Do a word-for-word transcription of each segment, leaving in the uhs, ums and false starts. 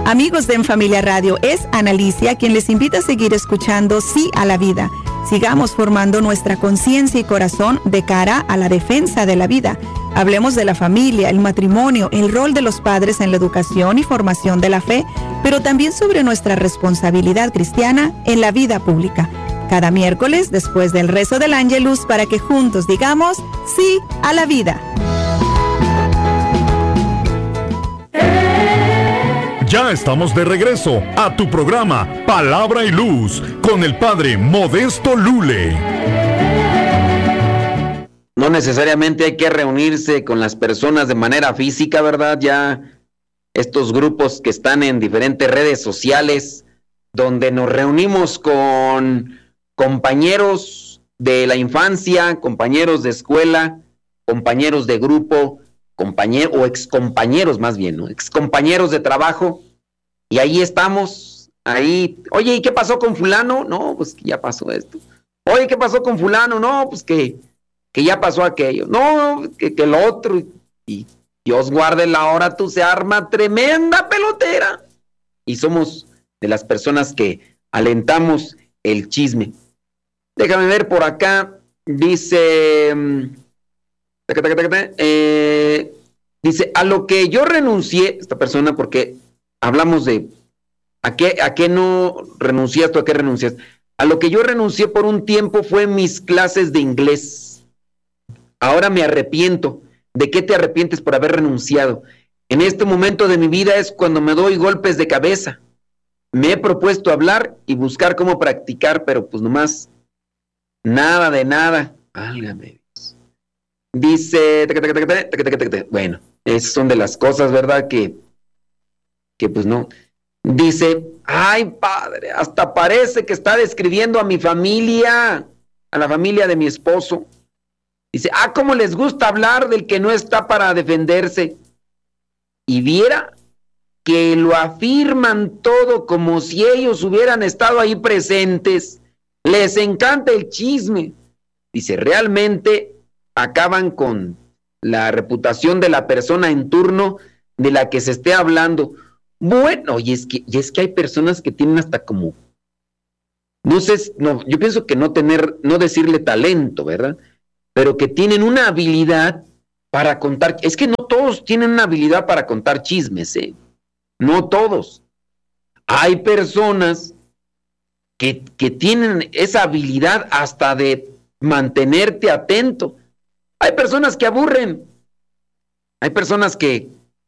Amigos de En Familia Radio, es Analicia quien les invita a seguir escuchando Sí a la Vida. Sigamos formando nuestra conciencia y corazón de cara a la defensa de la vida. Hablemos de la familia, el matrimonio, el rol de los padres en la educación y formación de la fe, pero también sobre nuestra responsabilidad cristiana en la vida pública. Cada miércoles, después del rezo del Ángelus, para que juntos digamos sí a la vida. Ya estamos de regreso a tu programa Palabra y Luz con el Padre Modesto Lule. No necesariamente hay que reunirse con las personas de manera física, ¿verdad? Ya estos grupos que están en diferentes redes sociales, donde nos reunimos con compañeros de la infancia, compañeros de escuela, compañeros de grupo, compañeros o excompañeros más bien, ¿no? Excompañeros de trabajo, y ahí estamos, ahí, oye, ¿y qué pasó con fulano? No, pues que ya pasó esto. Oye, ¿qué pasó con fulano? No, pues que, que ya pasó aquello. No, que, que lo otro, y Dios guarde la hora, tú se arma tremenda pelotera. Y somos de las personas que alentamos el chisme. Déjame ver por acá, dice... Eh, dice, a lo que yo renuncié, esta persona, porque hablamos de a qué, a qué no renunciaste o a qué renunciaste. A lo que yo renuncié por un tiempo fue mis clases de inglés. Ahora me arrepiento. ¿De qué te arrepientes por haber renunciado? En este momento de mi vida es cuando me doy golpes de cabeza. Me he propuesto hablar y buscar cómo practicar, pero pues nomás nada de nada. Válgame. Dice, bueno, esas son de las cosas, ¿verdad? Que, que pues no. Dice, ay padre, hasta parece que está describiendo a mi familia, a la familia de mi esposo. Dice, ah, cómo les gusta hablar del que no está para defenderse. Y viera que lo afirman todo como si ellos hubieran estado ahí presentes. Les encanta el chisme. Dice, realmente acaban con la reputación de la persona en turno de la que se esté hablando. Bueno, y es que, y es que hay personas que tienen hasta como, no sé, no, yo pienso que no tener, no decirle talento, ¿verdad? Pero que tienen una habilidad para contar. Es que no todos tienen una habilidad para contar chismes, ¿eh? No todos. Hay personas que, que tienen esa habilidad hasta de mantenerte atento. Hay personas que aburren. Hay personas que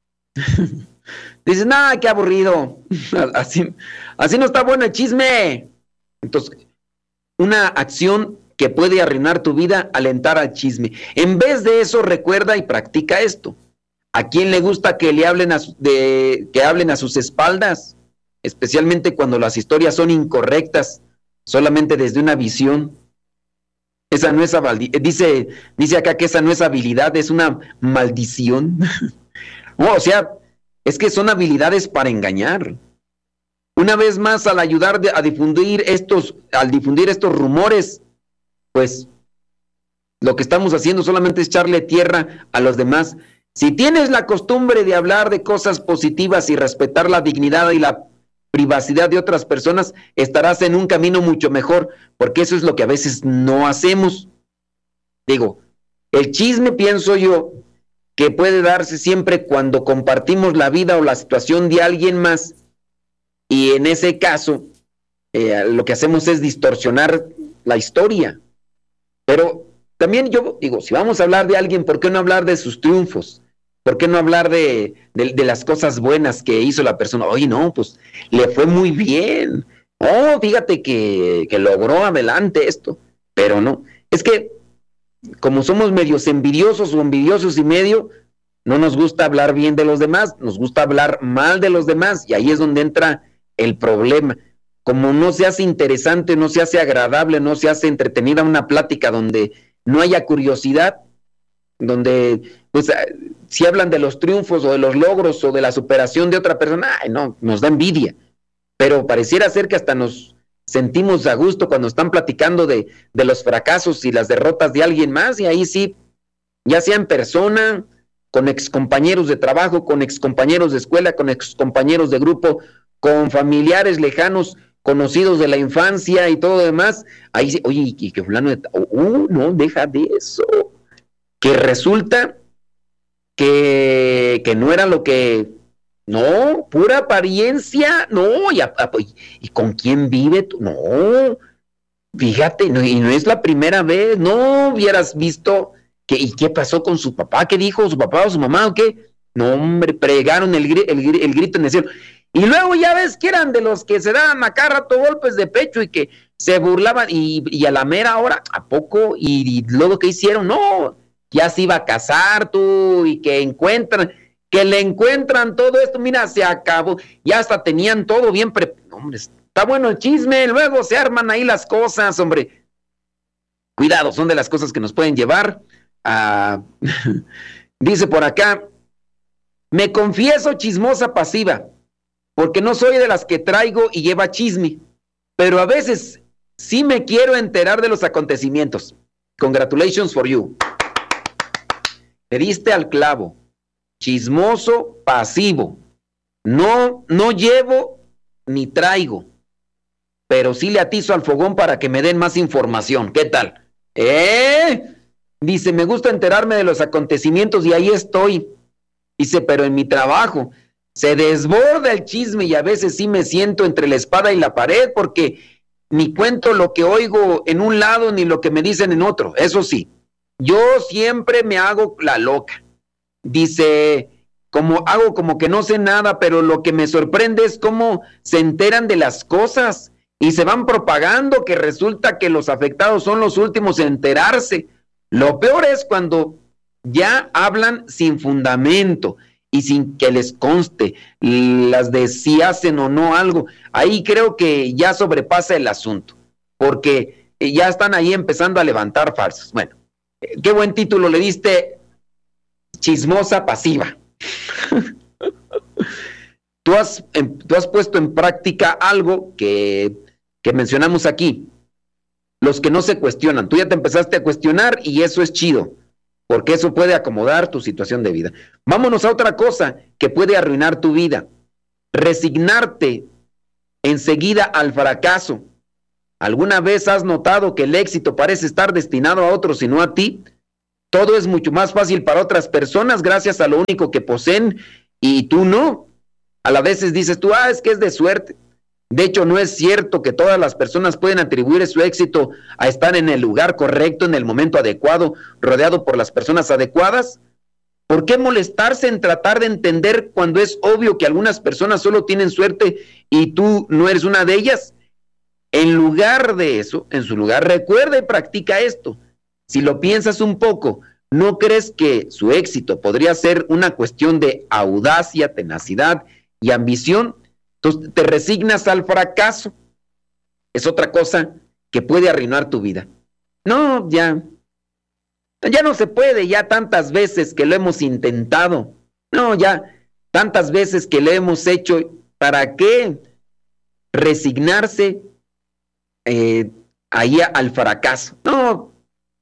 dicen, ah, qué aburrido. Así, así no está bueno el chisme. Entonces, una acción que puede arruinar tu vida, alentar al chisme. En vez de eso, recuerda y practica esto. ¿A quién le gusta que le hablen a, su, de, que hablen a sus espaldas? Especialmente cuando las historias son incorrectas, solamente desde una visión. Esa no es habilidad, dice, dice acá que esa no es habilidad, es una maldición. No, o sea, es que son habilidades para engañar. Una vez más, al ayudar de, a difundir estos, al difundir estos rumores, pues lo que estamos haciendo solamente es echarle tierra a los demás. Si tienes la costumbre de hablar de cosas positivas y respetar la dignidad y la privacidad de otras personas, estarás en un camino mucho mejor, porque eso es lo que a veces no hacemos. Digo, el chisme, pienso yo, que puede darse siempre cuando compartimos la vida o la situación de alguien más, y en ese caso, eh, lo que hacemos es distorsionar la historia. Pero también yo digo, si vamos a hablar de alguien, ¿por qué no hablar de sus triunfos? ¿Por qué no hablar de, de, de las cosas buenas que hizo la persona? Oye, no, pues le fue muy bien. Oh, fíjate que, que logró adelante esto. Pero no, es que como somos medios envidiosos o envidiosos y medio, no nos gusta hablar bien de los demás, nos gusta hablar mal de los demás, y ahí es donde entra el problema. Como no se hace interesante, no se hace agradable, no se hace entretenida una plática donde no haya curiosidad, donde pues si hablan de los triunfos o de los logros o de la superación de otra persona, ay, no, nos da envidia. Pero pareciera ser que hasta nos sentimos a gusto cuando están platicando de, de los fracasos y las derrotas de alguien más, y ahí sí, ya sea en persona con excompañeros de trabajo, con excompañeros de escuela, con excompañeros de grupo, con familiares lejanos, conocidos de la infancia y todo lo demás. Ahí dice, oye, y que fulano de... Uh, no, deja de eso. Que resulta que, que no era lo que... No, pura apariencia. No, y, a, y, y con quién vive tú. No, fíjate, no, y no es la primera vez. No hubieras visto... Que, ¿y qué pasó con su papá? ¿Qué dijo su papá o su mamá o qué? No, hombre, pregaron el, el, el grito en el cielo. Y luego ya ves que eran de los que se daban a cada rato golpes de pecho y que se burlaban, y, y a la mera hora, ¿a poco? Y, y luego, ¿qué hicieron? No, ya se iba a casar tú, y que encuentran, que le encuentran todo esto, mira, se acabó, ya hasta tenían todo bien preparado. Hombre, está bueno el chisme, luego se arman ahí las cosas, hombre. Cuidado, son de las cosas que nos pueden llevar a... Dice por acá, me confieso chismosa pasiva, porque no soy de las que traigo y lleva chisme, pero a veces sí me quiero enterar de los acontecimientos. Congratulations for you. Le diste al clavo. Chismoso pasivo. No, no llevo ni traigo, pero sí le atizo al fogón para que me den más información. ¿Qué tal? ¿Eh? Dice, me gusta enterarme de los acontecimientos y ahí estoy. Dice, pero en mi trabajo se desborda el chisme y a veces sí me siento entre la espada y la pared porque ni cuento lo que oigo en un lado ni lo que me dicen en otro. Eso sí, yo siempre me hago la loca. Dice, como hago como que no sé nada, pero lo que me sorprende es cómo se enteran de las cosas y se van propagando, que resulta que los afectados son los últimos en enterarse. Lo peor es cuando ya hablan sin fundamento y sin que les conste las de si hacen o no algo. Ahí creo que ya sobrepasa el asunto, porque ya están ahí empezando a levantar falsos. Bueno, qué buen título le diste, chismosa pasiva. Tú has, tú has puesto en práctica algo que, que mencionamos aquí. Los que no se cuestionan. Tú ya te empezaste a cuestionar y eso es chido, porque eso puede acomodar tu situación de vida. Vámonos a otra cosa que puede arruinar tu vida. Resignarte enseguida al fracaso. ¿Alguna vez has notado que el éxito parece estar destinado a otros y no a ti? Todo es mucho más fácil para otras personas gracias a lo único que poseen y tú no. A la veces dices tú, ah, es que es de suerte. De hecho, no es cierto que todas las personas pueden atribuir su éxito a estar en el lugar correcto, en el momento adecuado, rodeado por las personas adecuadas. ¿Por qué molestarse en tratar de entender cuando es obvio que algunas personas solo tienen suerte y tú no eres una de ellas? En lugar de eso, en su lugar, recuerda y practica esto. Si lo piensas un poco, ¿no crees que su éxito podría ser una cuestión de audacia, tenacidad y ambición? Entonces te resignas al fracaso. Es otra cosa que puede arruinar tu vida. No, ya. Ya no se puede, ya tantas veces que lo hemos intentado. No, ya tantas veces que lo hemos hecho. ¿Para qué resignarse eh, ahí al fracaso? No,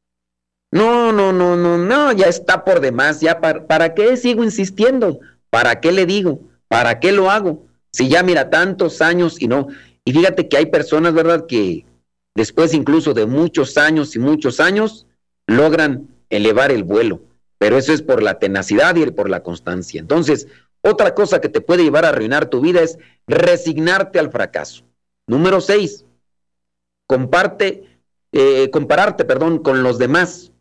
no, no, no, no, no, ya está por demás. Ya para, ¿para qué sigo insistiendo? ¿Para qué le digo? ¿Para qué lo hago? Si ya mira tantos años y no, y fíjate que hay personas, ¿verdad?, que después incluso de muchos años y muchos años logran elevar el vuelo, pero eso es por la tenacidad y por la constancia. Entonces, otra cosa que te puede llevar a arruinar tu vida es resignarte al fracaso. Número seis, comparte, eh, compararte, perdón, con los demás.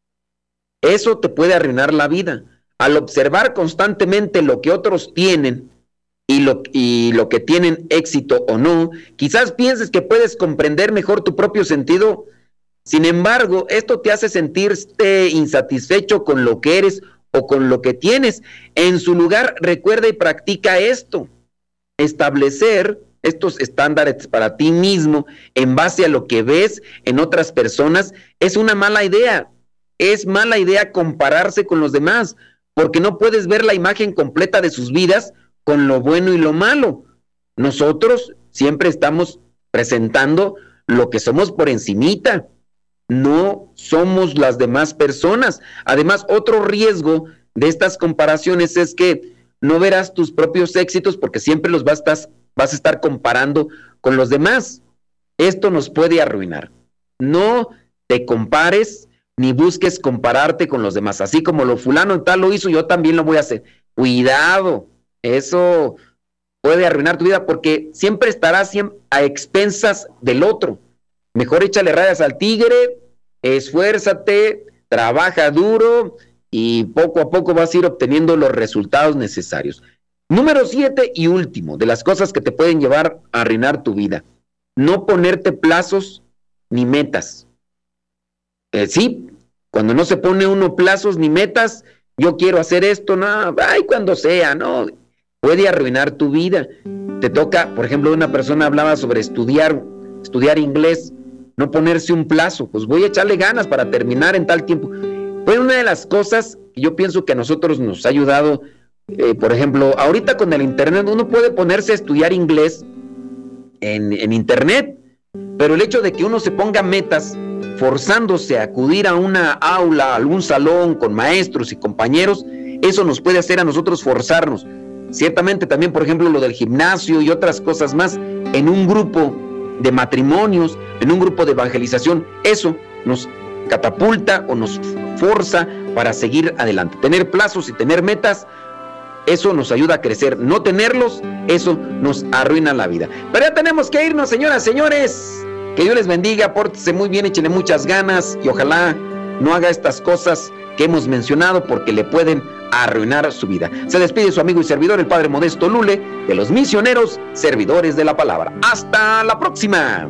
Eso te puede arruinar la vida. Al observar constantemente lo que otros tienen, Y lo, y lo que tienen éxito o no, quizás pienses que puedes comprender mejor tu propio sentido. Sin embargo, esto te hace sentirte insatisfecho con lo que eres o con lo que tienes. En su lugar, recuerda y practica esto. Establecer estos estándares para ti mismo en base a lo que ves en otras personas es una mala idea. Es mala idea compararse con los demás, porque no puedes ver la imagen completa de sus vidas con lo bueno y lo malo. Nosotros siempre estamos presentando lo que somos por encimita. No somos las demás personas. Además, otro riesgo de estas comparaciones es que no verás tus propios éxitos porque siempre los vas a estar, vas a estar comparando con los demás. Esto nos puede arruinar. No te compares ni busques compararte con los demás. Así como lo fulano tal lo hizo, yo también lo voy a hacer. Cuidado, eso puede arruinar tu vida porque siempre estarás a expensas del otro. Mejor échale rayas al tigre, esfuérzate, trabaja duro y poco a poco vas a ir obteniendo los resultados necesarios. Número siete y último, de las cosas que te pueden llevar a arruinar tu vida. No ponerte plazos ni metas. Eh, sí, cuando no se pone uno plazos ni metas, yo quiero hacer esto, no, ay, cuando sea, no, puede arruinar tu vida. Te toca, por ejemplo, una persona hablaba sobre estudiar, estudiar inglés, no ponerse un plazo, pues voy a echarle ganas para terminar en tal tiempo. Fue una de las cosas que yo pienso que a nosotros nos ha ayudado, eh, por ejemplo, ahorita con el internet, uno puede ponerse a estudiar inglés en, en internet, pero el hecho de que uno se ponga metas, forzándose a acudir a una aula, a algún salón con maestros y compañeros, eso nos puede hacer a nosotros forzarnos. Ciertamente también, por ejemplo, lo del gimnasio y otras cosas más, en un grupo de matrimonios, en un grupo de evangelización, eso nos catapulta o nos forza para seguir adelante. Tener plazos y tener metas, eso nos ayuda a crecer. No tenerlos, eso nos arruina la vida. Pero ya tenemos que irnos, señoras, señores. Que Dios les bendiga, pórtense muy bien, échenle muchas ganas y ojalá no haga estas cosas que hemos mencionado porque le pueden arruinar su vida. Se despide su amigo y servidor, el Padre Modesto Lule, de los misioneros servidores de la palabra. ¡Hasta la próxima!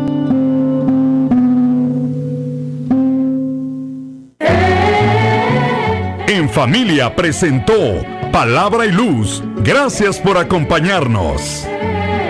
En Familia presentó Palabra y Luz. Gracias por acompañarnos.